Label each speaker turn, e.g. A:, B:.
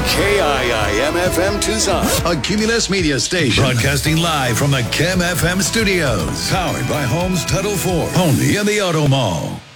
A: KIIM-FM Tucson, a Cumulus Media station. Broadcasting live from the KIM FM studios. Powered by Homes Title 4. Only in the Auto Mall.